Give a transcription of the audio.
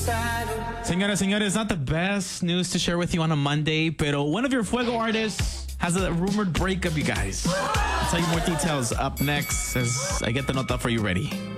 Señoras, señores, not the best news to share with you on a Monday, pero one of your Fuego artists has a rumored breakup, you guys. I'll tell you more details up next as I get the nota for you ready.